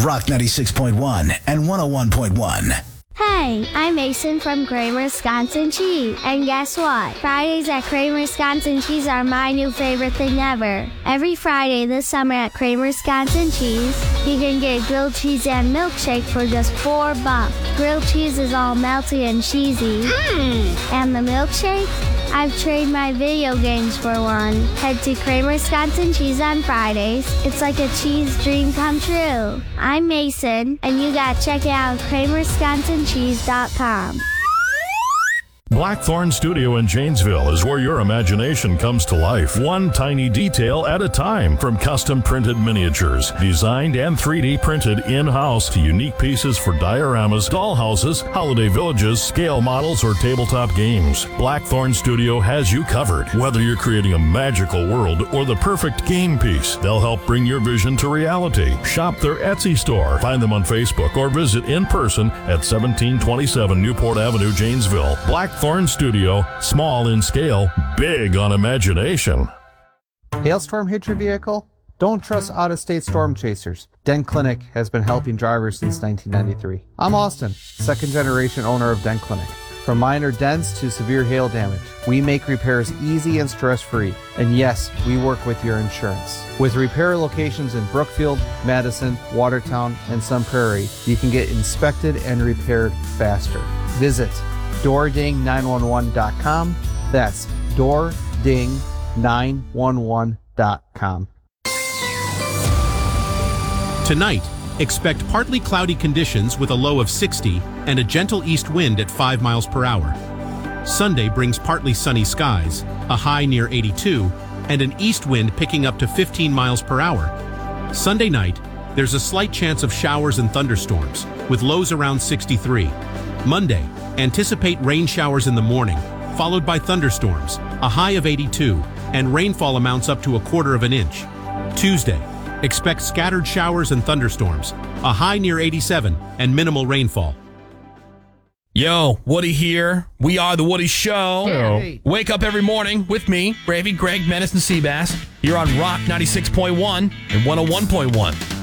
Rock 96.1 and 101.1. Hey, I'm Mason from Kramer Wisconsin Cheese. And guess what? Fridays at Kramer Wisconsin Cheese are my new favorite thing ever. Every Friday this summer at Kramer Wisconsin Cheese, you can get grilled cheese and milkshake for just $4. Grilled cheese is all melty and cheesy. And the milkshake? I've traded my video games for one. Head to Kramer Wisconsin Cheese on Fridays. It's like a cheese dream come true. I'm Mason, and you gotta check it out at KramerWisconsinCheese.com. Blackthorn Studio in Janesville is where your imagination comes to life, one tiny detail at a time. From custom printed miniatures, designed and 3D printed in-house, to unique pieces for dioramas, dollhouses, holiday villages, scale models, or tabletop games. Blackthorn Studio has you covered. Whether you're creating a magical world or the perfect game piece, they'll help bring your vision to reality. Shop their Etsy store, find them on Facebook, or visit in person at 1727 Newport Avenue, Janesville. Blackthorn Studio, small in scale, big on imagination. Hailstorm hit your vehicle? Don't trust out-of-state storm chasers. Dent Clinic has been helping drivers since 1993. I'm Austin, second-generation owner of Dent Clinic. From minor dents to severe hail damage, we make repairs easy and stress-free. And yes, we work with your insurance. With repair locations in Brookfield, Madison, Watertown, and Sun Prairie, you can get inspected and repaired faster. Visit doording911.com. That's doording911.com. Tonight, expect partly cloudy conditions with a low of 60 and a gentle east wind at 5 miles per hour. Sunday brings partly sunny skies, a high near 82, and an east wind picking up to 15 miles per hour. Sunday night, there's a slight chance of showers and thunderstorms, with lows around 63. Monday, anticipate rain showers in the morning, followed by thunderstorms, a high of 82, and rainfall amounts up to 1/4 inch. Tuesday, expect scattered showers and thunderstorms, a high near 87, and minimal rainfall. Yo, Woody here. We are The Woody Show. Hey. Wake up every morning with me, Gravy, Greg, Menace, and Seabass, here on Rock 96.1 and 101.1.